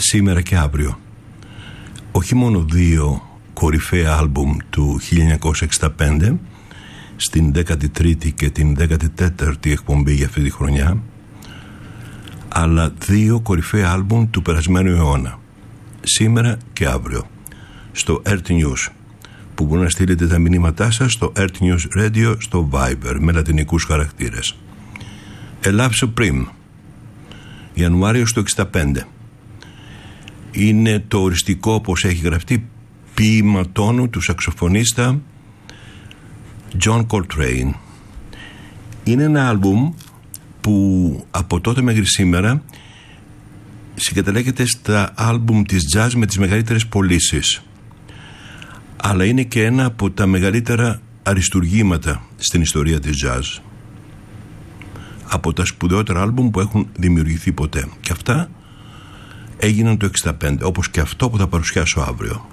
σήμερα και αύριο. Όχι μόνο δύο κορυφαία άλμπουμ του 1965 στην 13η και την 14η εκπομπή για αυτή τη χρονιά, αλλά δύο κορυφαία άλμπουμ του περασμένου αιώνα, σήμερα και αύριο, στο Earth News, που μπορεί να στείλετε τα μηνύματά σας στο Earth News Radio, στο Viber με λατινικούς χαρακτήρες. A Love Supreme, Ιανουάριος του 65. Είναι το οριστικό, όπως έχει γραφτεί, ποίημα τόνου του σαξοφωνίστα John Coltrane. Είναι ένα άλμπουμ που από τότε μέχρι σήμερα συγκαταλέγεται στα άλμπουμ της jazz με τις μεγαλύτερες πωλήσεις, αλλά είναι και ένα από τα μεγαλύτερα αριστουργήματα στην ιστορία της jazz, από τα σπουδαιότερα άλμπουμ που έχουν δημιουργηθεί ποτέ, και αυτά έγιναν το 65, όπως και αυτό που θα παρουσιάσω αύριο.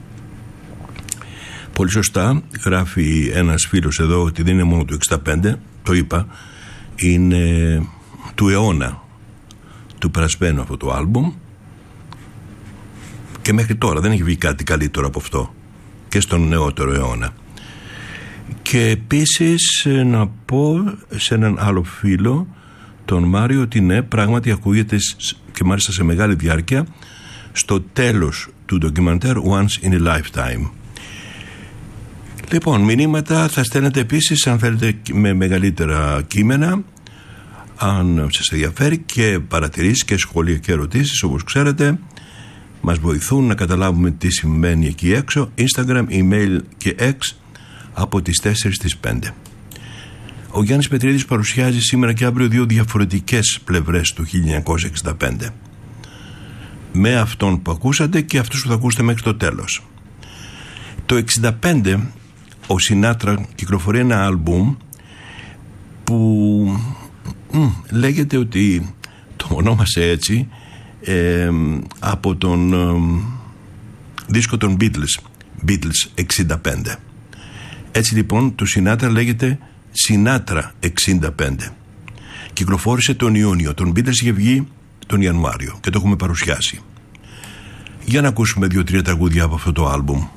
Πολύ σωστά γράφει ένας φίλος εδώ ότι δεν είναι μόνο του 65, το είπα, είναι του αιώνα, του περασμένου αυτό το άλμπουμ, και μέχρι τώρα δεν έχει βγει κάτι καλύτερο από αυτό και στον νεότερο αιώνα. Και επίσης να πω σε έναν άλλο φίλο, τον Μάριο, ότι ναι, πράγματι ακούγεται, και μάλιστα σε μεγάλη διάρκεια, στο τέλος του ντοκιμαντέρ Once in a Lifetime. Λοιπόν, μηνύματα θα στέλνετε επίσης, αν θέλετε, με μεγαλύτερα κείμενα, αν σας ενδιαφέρει, και παρατηρήσεις και σχόλια και ερωτήσεις, όπως ξέρετε μας βοηθούν να καταλάβουμε τι συμβαίνει εκεί έξω. Instagram, email και X από τις 4 στις 5. Ο Γιάννης Πετρίδης παρουσιάζει σήμερα και αύριο δύο διαφορετικές πλευρές του 1965, με αυτόν που ακούσατε και αυτούς που θα ακούσετε μέχρι το τέλος. Το 65 ο Σινάτρα κυκλοφορεί ένα άλμπουμ που λέγεται ότι το ονόμασε έτσι από τον δίσκο των Beatles 65. Έτσι λοιπόν το Σινάτρα λέγεται Σινάτρα 65. Κυκλοφόρησε τον Ιούνιο, τον Beatles είχε βγει τον Ιανουάριο και το έχουμε παρουσιάσει. Για να ακούσουμε 2-3 τραγούδια από αυτό το άλμπουμ.